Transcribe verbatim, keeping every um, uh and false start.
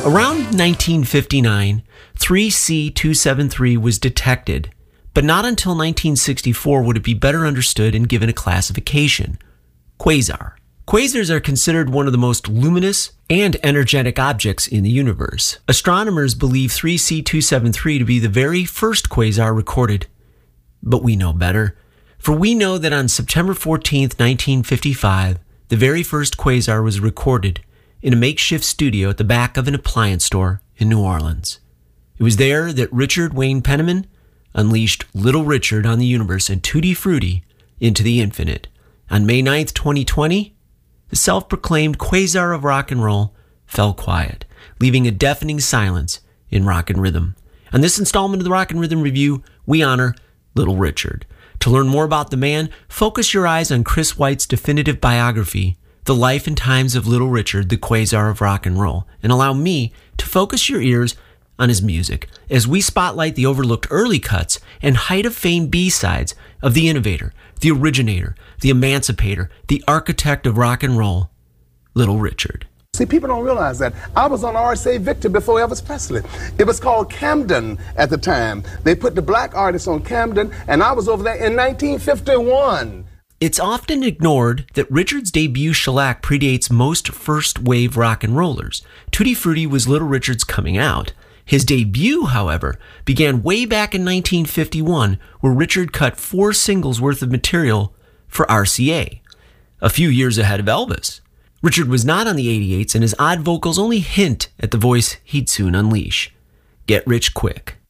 Around nineteen fifty-nine, three C two seventy-three was detected, but not until nineteen sixty-four would it be better understood and given a classification: quasar. Quasars are considered one of the most luminous and energetic objects in the universe. Astronomers believe three C two seventy-three to be the very first quasar recorded. But we know better, for we know that on September fourteenth, nineteen fifty-five, the very first quasar was recorded in a makeshift studio at the back of an appliance store in New Orleans. It was there that Richard Wayne Penniman unleashed Little Richard on the universe and Tutti Frutti into the infinite. On May ninth, twenty twenty, the self-proclaimed quasar of rock and roll fell quiet, leaving a deafening silence in rock and rhythm. On this installment of the Rock and Rhythm Review, we honor Little Richard. To learn more about the man, focus your eyes on Chris White's definitive biography, The Life and Times of Little Richard, the Quasar of Rock and Roll, and allow me to focus your ears on his music as we spotlight the overlooked early cuts and height of fame B-sides of the innovator, the originator, the emancipator, the architect of rock and roll, Little Richard. See, people don't realize that. I was on R C A Victor before Elvis Presley. It was called Camden at the time. They put the black artists on Camden, and I was over there in nineteen fifty-one. It's often ignored that Richard's debut shellac predates most first-wave rock and rollers. Tutti Frutti was Little Richard's coming out. His debut, however, began way back in nineteen fifty-one, where Richard cut four singles worth of material for R C A, a few years ahead of Elvis. Richard was not on the eighty-eights, and his odd vocals only hint at the voice he'd soon unleash. Get rich quick.